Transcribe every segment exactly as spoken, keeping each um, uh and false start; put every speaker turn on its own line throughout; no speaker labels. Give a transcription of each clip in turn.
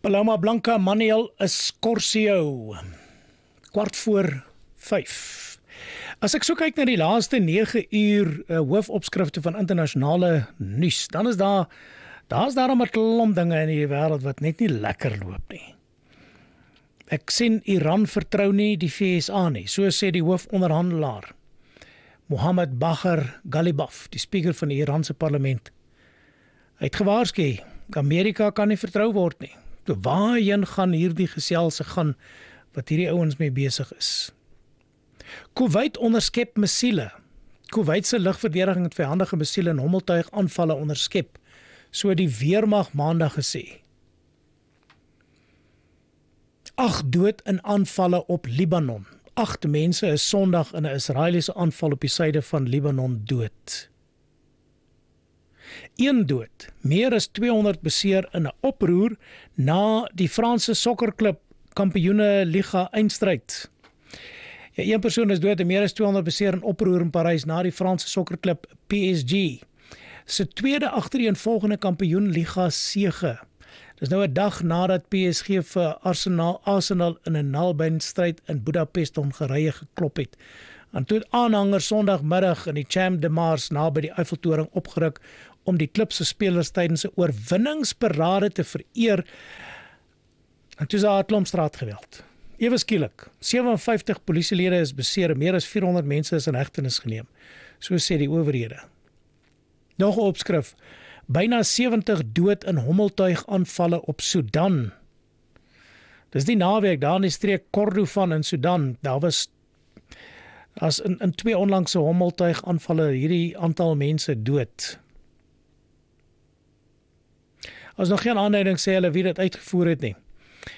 Paloma Blanca Manuel Escorcio, kwart voor vyf. As ek so kyk na die laaste nege uur uh, hoofopskrifte van internasionale nuus, dan is daar daar's daarom 'n klomp dinge in die wêreld wat net nie lekker loop nie. Ek sien Iran vertrou nie die V S A nie, so sê die hoofonderhandelaar Mohammed Bagher Ghalibaf, die spreker van die Iranse parlement. Hy het gewaarsku, Amerika kan nie vertrou word nie. Waarheen gaan hierdie geselse gaan wat hierdie ouens mee besig is? Kuwait onderskep missiele. Kuwait se lugverdediging het vyandige missiele en hommeltuig aanvalle onderskep, so die weermag maandag gesê. Agt dood in aanvalle op Libanon. Agt mense is Sondag in 'n Israeliese aanval op die suide van Libanon dood. Een dood, meer as tweehonderd beseer in 'n oproer na die Franse sokkerklub kampioene liga eindstryd. Ja, een persoon is dood en meer as tweehonderd beseer in oproer in Parys na die Franse sokkerklub P S G se tweede agtereenvolgende kampioen liga sege. Dis nou 'n dag nadat P S G vir Arsenal, Arsenal in 'n nalbeenstryd in Budapest Hongarye geklop het. En toe het aanhangers Sondagmiddag in die Champ de Mars naby die Eiffeltoring opgeruk om die klub se spelers tydens 'n oorwinningsparade te vereer. En toe is daar 'n klomp straatgeweld. Ewe skielik, sewe en vyftig polisielede is beseer en meer as vierhonderd mense is in hegtenis geneem, so sê die owerhede. Nog 'n opskrif, byna sewentig dood in hommeltuigaanvalle op Sudan. Dis die naweek daar in die streek Kordofan in Sudan, daar was as in, in twee onlangse hommeltuigaanvalle hierdie aantal mense dood. As nog geen aanduiding sê hulle wie dit uitgevoer het nie.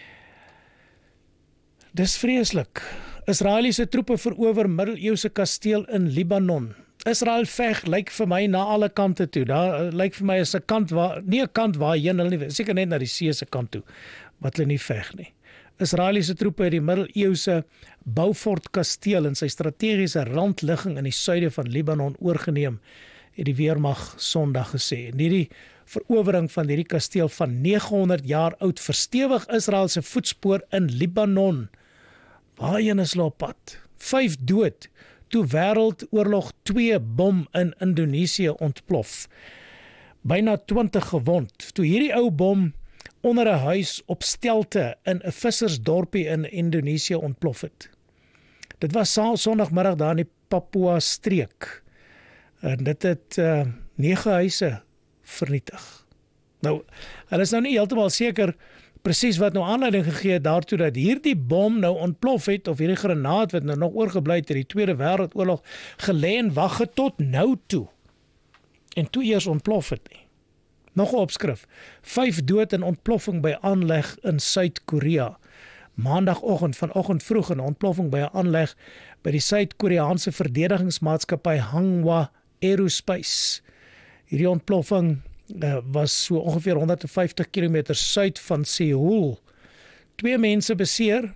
Dis vreeslik. Israeliese troepe verower middeleeuse kasteel in Libanon. Israel veg lyk vir my na alle kante toe. Daar lyk vir my is 'n kant waar nie 'n kant waarheen hulle nie, seker net na die see se kant toe wat hulle nie veg nie. Israeliese troepe het die middeleeuse Beaufort kasteel in sy strategiese randligging in die suide van Libanon oorgeneem, het die weermag Sondag gesê. En hierdie verowering van hierdie kasteel van neghonderd jaar oud verstewig Israel se voetspoor in Libanon. Waarheen is hulle op pad? Vyf dood toe Wêreldoorlog twee bom in Indonesië ontplof. Byna twintig gewond toe hierdie ou bom onder 'n huis op stelte in 'n vissersdorpie in Indonesië ontplof het. Dit was Sondagmiddag daar in die Papua streek. En dit het uh, nege huise vernietig. Nou, hulle is nou nie heeltemal seker presies wat nou aanleiding gegee het daartoe dat hierdie bom nou ontplof het, of hierdie granaat wat nou nog oorgebly het uit die Tweede Wêreldoorlog gelê en wag het tot nou toe. En toe eers ontplof het nie. Nog 'n opskrif. Vyf dood in ontploffing by aanleg in Suid-Korea. Maandagoggend, vanoggend vroeg 'n ontploffing by 'n aanleg by die Suid-Koreaanse verdedigingsmaatskappy Hanwha Aerospace. Hierdie ontploffing uh, was so ongeveer honderd vyftig kilometer suid van Seoul. Twee mense beseer.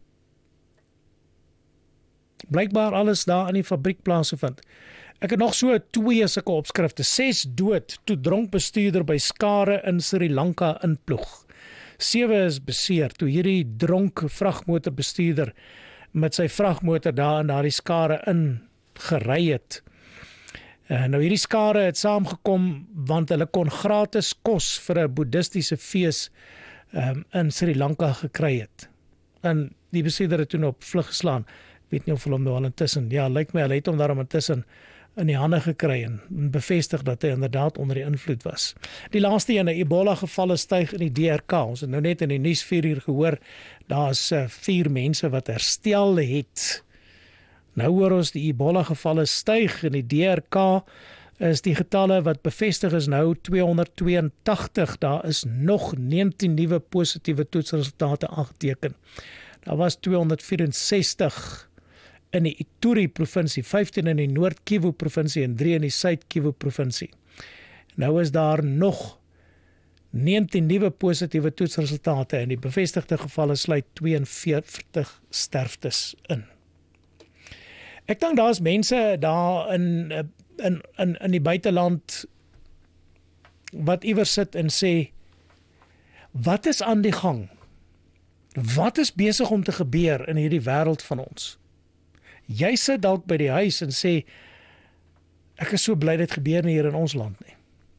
Blykbaar alles daar in die fabriek plaasgevind. Ek het nog so twee sulke opskrifte. Ses dood toe dronk bestuurder by skare in Sri Lanka inploeg. Sewe is beseer toe hierdie dronk vragmotorbestuurder met sy vragmotor daar in daardie skare in gery het. Uh, nou hierdie skare het saamgekom want hulle kon gratis kos vir 'n boeddhistiese fees um, in Sri Lanka gekry het. En die bestuurder het toen op vlug geslaan. Ek weet nie of hulle hom nou al intussen, ja, lyk my, hulle het hom daarom intussen in die hande gekry en bevestig dat hy inderdaad onder die invloed was. Die laaste ene, Ebola gevalle styg in die D R K. Ons het nou net in die nuus vier uur gehoor, daar is uh, vier mense wat herstel het. Nou hoor ons die Ebola gevalle styg in die D R K is die getalle wat bevestig is nou tweehonderd tweeëntagtig. Daar is nog negentien nuwe positiewe toetsresultate aangeteken. Daar was tweehonderd vyfenses in die Ituri provinsie, vyftien in die Noord-Kivu provinsie en drie in die Suid-Kivu provinsie. Nou is daar nog negentien nuwe positiewe toetsresultate en die bevestigde gevalle sluit tweeënveertig sterftes in. Ek dink daar's mense daar in in in in die buiteland wat iewers sit en sê, Wat is aan die gang? Wat is besig om te gebeur in hierdie wêreld van ons? Jy sit dalk by die huis en sê, ek is so bly dit gebeur nie hier in ons land nie.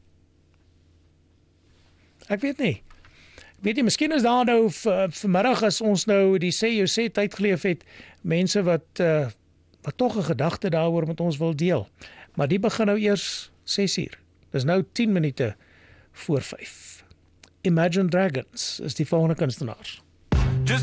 Ek weet nie. Ek weet nie, miskien is daar nou v, vanmiddag as ons nou die sê jou sê tyd geleef het, mense wat uh, wat tog 'n gedagte daaroor met ons wil deel. Maar die begin nou eers ses uur. Dis nou tien minute voor vyf. Imagine Dragons is die volgende kunstenaars.